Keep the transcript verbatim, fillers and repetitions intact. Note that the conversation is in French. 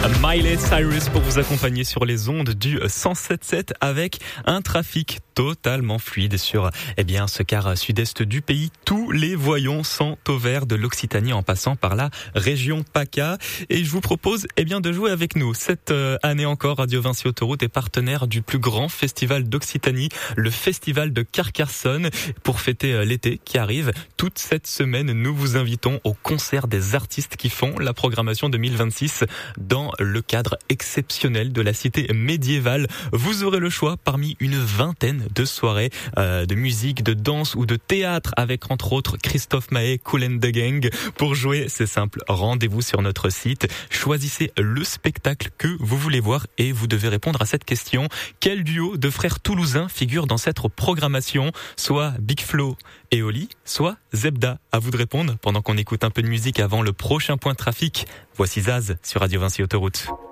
Miley Cyrus pour vous accompagner sur les ondes du cent sept sept avec un trafic totalement fluide sur eh bien, ce quart sud-est du pays. Tous les voyants sont au vert de l'Occitanie en passant par la région PACA. Et je vous propose eh bien, de jouer avec nous. Cette année encore, Radio Vinci Autoroute est partenaire du plus grand festival d'Occitanie, le Festival de Carcassonne. Pour fêter l'été qui arrive, toute cette semaine, nous vous invitons au concert des artistes qui font la programmation deux mille vingt-six dans le cadre exceptionnel de la cité médiévale. Vous aurez le choix parmi une vingtaine de soirées euh, de musique, de danse ou de théâtre avec entre autres Christophe Maé, Kool and the Gang. Pour jouer, c'est simple, rendez-vous sur notre site, choisissez le spectacle que vous voulez voir et vous devez répondre à cette question. Quel duo de frères toulousains figure dans cette programmation? Soit Big Flo et Oli, soit Zebda. À vous de répondre pendant qu'on écoute un peu de musique avant le prochain point de trafic. Voici Zaz sur Radio Vinci Autoroute.